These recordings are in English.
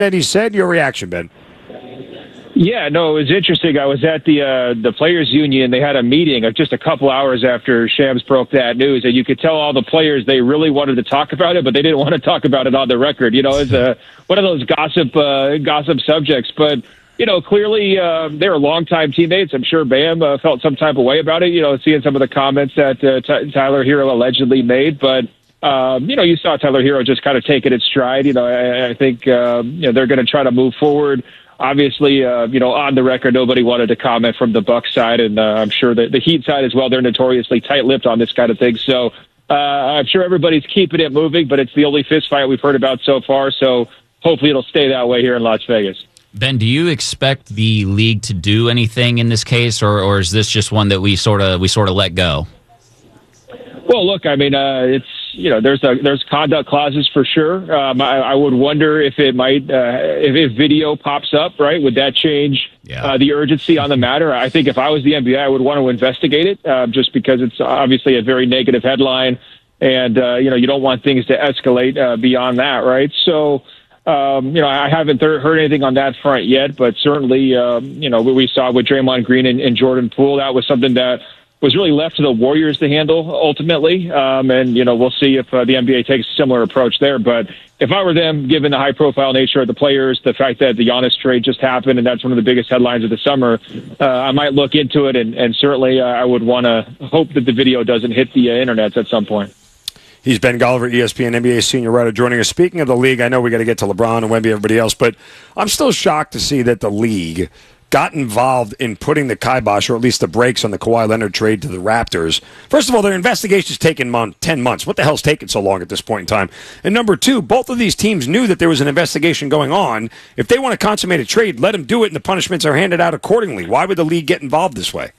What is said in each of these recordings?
that he said. Your reaction, Ben? Yeah, no, it was interesting. I was at the Players Union. They had a meeting just a couple hours after Shams broke that news, and you could tell all the players they really wanted to talk about it, but they didn't want to talk about it on the record. You know, it's one of those gossip subjects. But you know, clearly they're longtime teammates. I'm sure Bam felt some type of way about it. You know, seeing some of the comments that Tyler Hero allegedly made, but. You know, you saw Tyler Hero just kind of take it in stride. You know, I think you know, they're going to try to move forward. Obviously, you know, on the record, nobody wanted to comment from the Bucs side, and I'm sure that the Heat side as well. They're notoriously tight-lipped on this kind of thing. So I'm sure everybody's keeping it moving, but it's the only fist fight we've heard about so far. So hopefully it'll stay that way here in Las Vegas. Ben, do you expect the league to do anything in this case, or is this just one that we sort of let go? Well, look, I mean, it's, you know, there's conduct clauses for sure. I would wonder if it might, if video pops up, right? Would that change the urgency on the matter? I think if I was the NBA, I would want to investigate it, just because it's obviously a very negative headline, and you know, you don't want things to escalate beyond that, right? So, you know, I haven't heard anything on that front yet, but certainly, you know, what we saw with Draymond Green and Jordan Poole, that was something that was really left to the Warriors to handle ultimately. And, you know, we'll see if the NBA takes a similar approach there. But if I were them, given the high-profile nature of the players, the fact that the Giannis trade just happened, and that's one of the biggest headlines of the summer, I might look into it. And certainly I would want to hope that the video doesn't hit the internets at some point. He's Ben Golliver, ESPN NBA senior writer, joining us. Speaking of the league, I know we got to get to LeBron and Wemby, everybody else, but I'm still shocked to see that the league got involved in putting the kibosh, or at least the brakes, on the Kawhi Leonard trade to the Raptors. First of all, their investigation's taken 10 months. What the hell's taking so long at this point in time? And number two, both of these teams knew that there was an investigation going on. If they want to consummate a trade, let them do it, and the punishments are handed out accordingly. Why would the league get involved this way?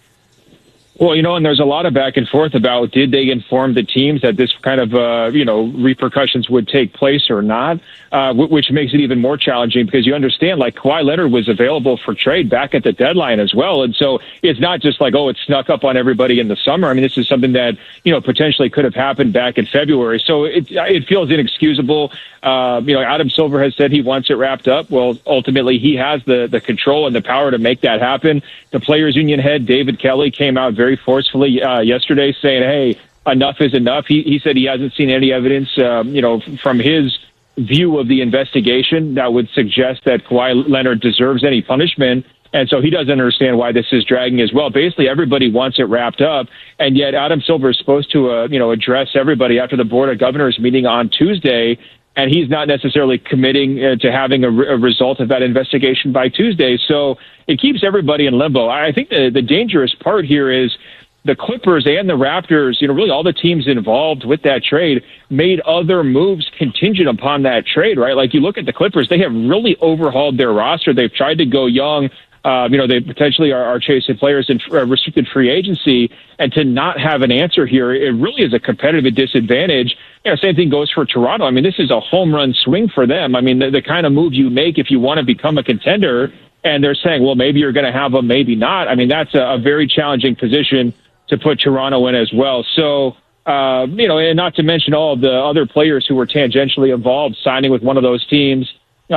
Well, you know, and there's a lot of back and forth about did they inform the teams that this kind of, you know, repercussions would take place or not, which makes it even more challenging because you understand, like, Kawhi Leonard was available for trade back at the deadline as well. And so it's not just like, oh, it snuck up on everybody in the summer. I mean, this is something that, you know, potentially could have happened back in February. So it feels inexcusable. You know, Adam Silver has said he wants it wrapped up. Well, ultimately, he has the control and the power to make that happen. The Players Union head, David Kelly, came out very forcefully yesterday saying, hey, enough is enough. He said he hasn't seen any evidence, you know, from his view of the investigation that would suggest that Kawhi Leonard deserves any punishment. And so he doesn't understand why this is dragging as well. Basically, everybody wants it wrapped up. And yet Adam Silver is supposed to, you know, address everybody after the Board of Governors meeting on Tuesday. And he's not necessarily committing to having a result of that investigation by Tuesday. So it keeps everybody in limbo. I think the dangerous part here is the Clippers and the Raptors, you know, really all the teams involved with that trade made other moves contingent upon that trade, right? Like, you look at the Clippers, they have really overhauled their roster. They've tried to go young. You know, they potentially are chasing players in restricted free agency, and to not have an answer here, it really is a competitive disadvantage. You know, same thing goes for Toronto. I mean, this is a home run swing for them. I mean, the kind of move you make if you want to become a contender, and they're saying, well, maybe you're going to have them, maybe not. I mean, that's a very challenging position to put Toronto in as well. So, you know, and not to mention all of the other players who were tangentially involved signing with one of those teams,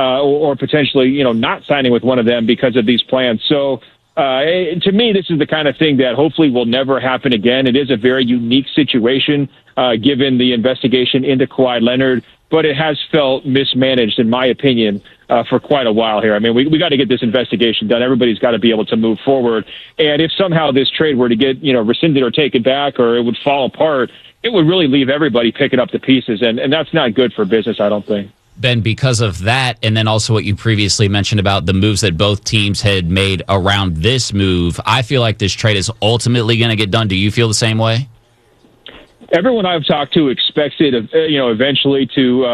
or potentially, you know, not signing with one of them because of these plans. So to me, this is the kind of thing that hopefully will never happen again. It is a very unique situation given the investigation into Kawhi Leonard, but it has felt mismanaged, in my opinion, for quite a while here. I mean, we got to get this investigation done. Everybody's got to be able to move forward. And if somehow this trade were to get, you know, rescinded or taken back, or it would fall apart, it would really leave everybody picking up the pieces. And that's not good for business, I don't think. Ben, because of that, and then also what you previously mentioned about the moves that both teams had made around this move, I feel like this trade is ultimately going to get done. Do you feel the same way? Everyone I've talked to expects it, you know, eventually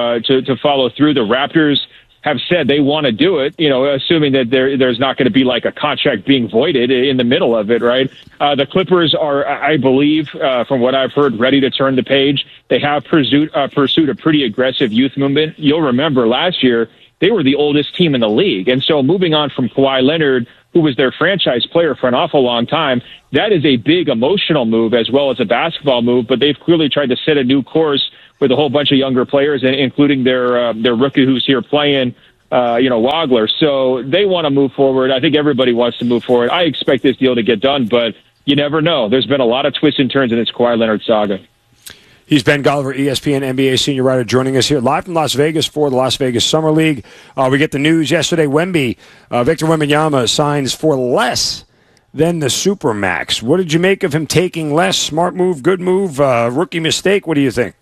to follow through. The Raptors have said they want to do it, you know, assuming that there's not going to be like a contract being voided in the middle of it, right? The Clippers are, I believe, from what I've heard, ready to turn the page. They have pursued a pretty aggressive youth movement. You'll remember last year, they were the oldest team in the league. And so moving on from Kawhi Leonard, who was their franchise player for an awful long time, that is a big emotional move as well as a basketball move, but they've clearly tried to set a new course with a whole bunch of younger players, including their rookie who's here playing, Wagler. So they want to move forward. I think everybody wants to move forward. I expect this deal to get done, but you never know. There's been a lot of twists and turns in this Kawhi Leonard saga. He's Ben Golliver, ESPN NBA senior writer, joining us here live from Las Vegas for the Las Vegas Summer League. We get the news yesterday. Victor Wembanyama signs for less than the Supermax. What did you make of him taking less? Smart move, good move, rookie mistake? What do you think?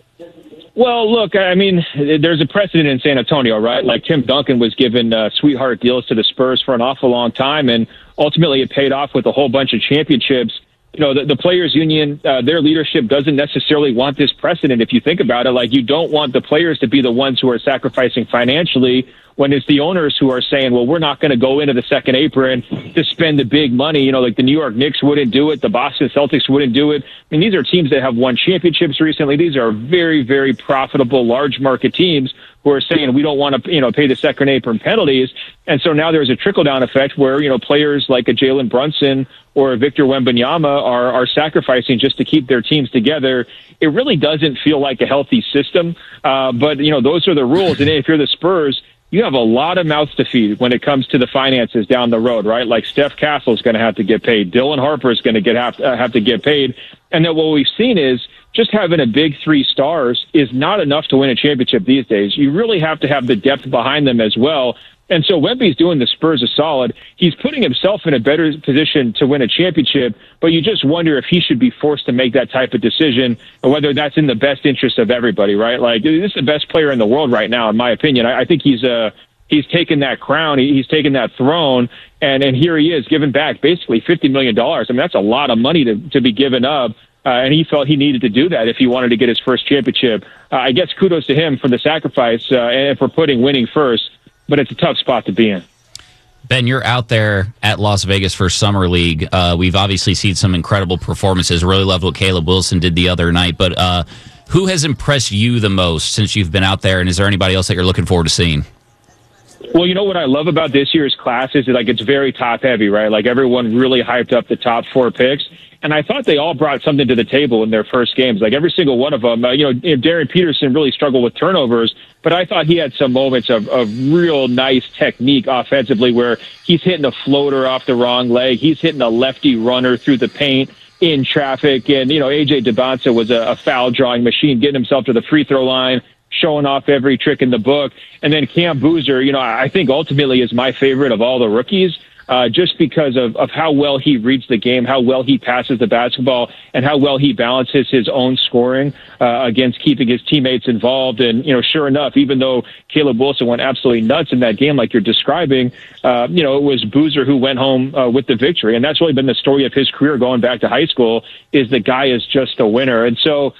Well, look, I mean, there's a precedent in San Antonio, right? Like Tim Duncan was given sweetheart deals to the Spurs for an awful long time, and ultimately it paid off with a whole bunch of championships. The players' union, their leadership doesn't necessarily want this precedent. If you think about it, like, you don't want the players to be the ones who are sacrificing financially when it's the owners who are saying, well, we're not going to go into the second apron to spend the big money. Like the New York Knicks wouldn't do it. The Boston Celtics wouldn't do it. I mean, these are teams that have won championships recently. These are very, very profitable, large market teams who are saying we don't want to, pay the second apron penalties. And so now there's a trickle-down effect where, players like a Jalen Brunson or a Victor Wembanyama are sacrificing just to keep their teams together. It really doesn't feel like a healthy system. But those are the rules. And if you're the Spurs, you have a lot of mouths to feed when it comes to the finances down the road, right? Like Steph Castle is going to have to get paid. Dylan Harper is going to have to get paid. And then what we've seen is just having a big three stars is not enough to win a championship these days. You really have to have the depth behind them as well. And so Wemby's doing the Spurs a solid. He's putting himself in a better position to win a championship, but you just wonder if he should be forced to make that type of decision, or whether that's in the best interest of everybody, right? Like, this is the best player in the world right now, in my opinion. I think he's taken that crown, he's taken that throne, and here he is giving back basically $50 million. I mean, that's a lot of money to be given up. And he felt he needed to do that if he wanted to get his first championship. I guess kudos to him for the sacrifice and for putting winning first. But it's a tough spot to be in. Ben, you're out there at Las Vegas for Summer League. We've obviously seen some incredible performances. Really loved what Caleb Wilson did the other night. But who has impressed you the most since you've been out there? And is there anybody else that you're looking forward to seeing? Well, what I love about this year's class is that, it's very top-heavy, right? Like, everyone really hyped up the top four picks. And I thought they all brought something to the table in their first games. Like, every single one of them, Darian Peterson really struggled with turnovers, but I thought he had some moments of real nice technique offensively where he's hitting a floater off the wrong leg. He's hitting a lefty runner through the paint in traffic. And, AJ Debonsa was a foul drawing machine, getting himself to the free throw line, showing off every trick in the book. And then Cam Boozer, I think ultimately is my favorite of all the rookies. Just because of how well he reads the game, how well he passes the basketball, and how well he balances his own scoring against keeping his teammates involved. And, sure enough, even though Caleb Wilson went absolutely nuts in that game like you're describing, it was Boozer who went home with the victory. And that's really been the story of his career going back to high school, is the guy is just a winner. And so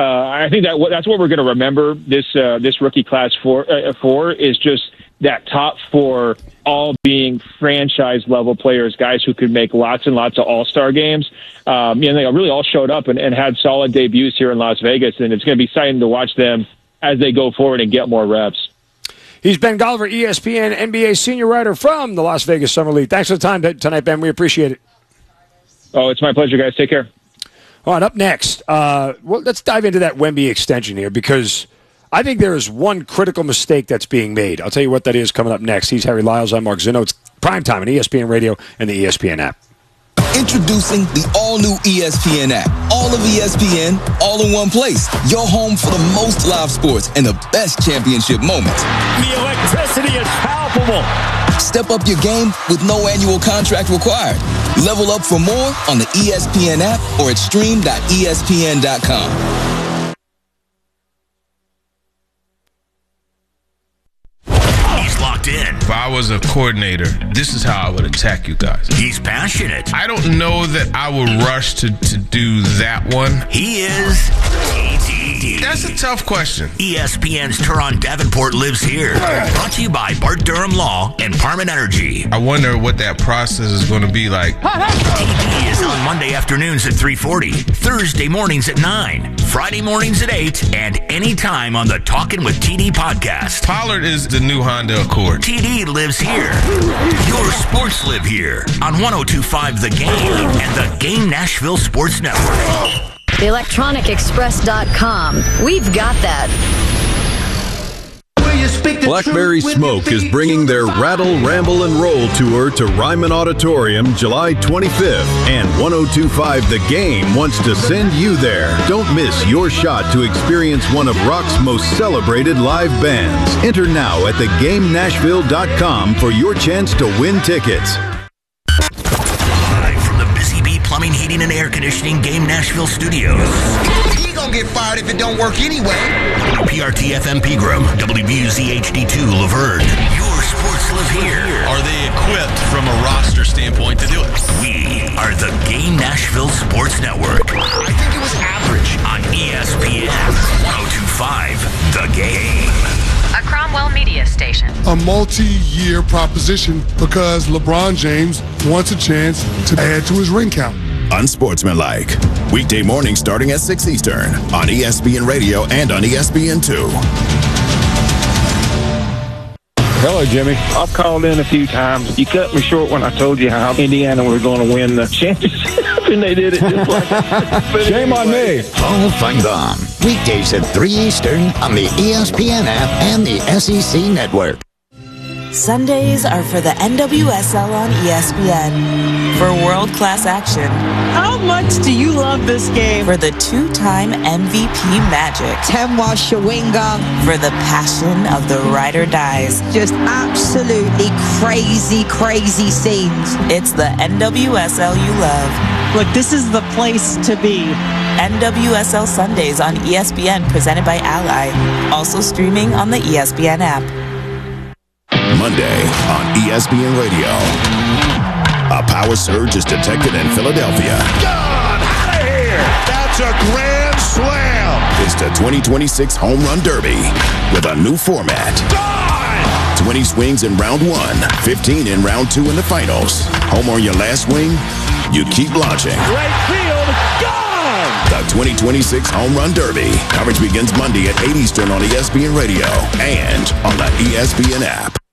I think that's what we're going to remember this rookie class for is just that top four all being franchise-level players, guys who could make lots and lots of all-star games. They really all showed up and had solid debuts here in Las Vegas, and it's going to be exciting to watch them as they go forward and get more reps. He's Ben Golliver, ESPN NBA senior writer from the Las Vegas Summer League. Thanks for the time tonight, Ben. We appreciate it. Oh, it's my pleasure, guys. Take care. All right, up next, let's dive into that Wemby extension here, because I think there is one critical mistake that's being made. I'll tell you what that is coming up next. He's Harry Lyles. I'm Mark Zinno. It's primetime on ESPN Radio and the ESPN app. Introducing the all-new ESPN app. All of ESPN, all in one place. Your home for the most live sports and the best championship moments. The electricity is palpable. Step up your game with no annual contract required. Level up for more on the ESPN app or at stream.espn.com. In. If I was a coordinator, this is how I would attack you guys. He's passionate. I don't know that I would rush to do that one. He is TD. That's a tough question. ESPN's Teron Davenport lives here. Brought to you by Bart Durham Law and Parman Energy. I wonder what that process is going to be like. TD is on Monday afternoons at 3:40, Thursday mornings at 9, Friday mornings at 8, and anytime on the Talkin' with TD podcast. Pollard is the new Honda Accord. TD lives here. Your sports live here on 102.5 The Game and the Game Nashville Sports Network. ElectronicExpress.com. We've got that. Blackberry Smoke is bringing their Rattle, Ramble, and Roll tour to Ryman Auditorium July 25th, and 102.5 The Game wants to send you there. Don't miss your shot to experience one of rock's most celebrated live bands. Enter now at thegamenashville.com for your chance to win tickets. Live from the Busy Bee Plumbing, Heating, and Air Conditioning Game Nashville Studios. He gonna get fired if it don't work anyway. WPRT FM Pegram, WBUZ HD2 Laverne. Your sports live here. Are they equipped from a roster standpoint to do it? We are the Game Nashville Sports Network. I think it was average. On ESPN 102.5 The Game. A Cromwell Media Station. A multi-year proposition because LeBron James wants a chance to add to his ring count. Unsportsmanlike. Weekday mornings starting at 6 Eastern on ESPN Radio and on ESPN2. Hello, Jimmy. I've called in a few times. You cut me short when I told you how Indiana was going to win the championship, and they did it just like that. Shame on me. Paul Feinbaum. Weekdays at 3 Eastern on the ESPN app and the SEC Network. Sundays are for the NWSL on ESPN. For world-class action. How much do you love this game? For the two-time MVP Magic. Temwa Shawinga. For the passion of the ride or dies. Just absolutely crazy, crazy scenes. It's the NWSL you love. Look, this is the place to be. NWSL Sundays on ESPN, presented by Ally. Also streaming on the ESPN app. Monday on ESPN Radio. A power surge is detected in Philadelphia. God, out of here! That's a grand slam! It's the 2026 Home Run Derby with a new format. Gone! 20 swings in round 1, 15 in round 2 in the finals. Home on your last swing, you keep launching. Right field, gone! The 2026 Home Run Derby. Coverage begins Monday at 8 Eastern on ESPN Radio and on the ESPN app.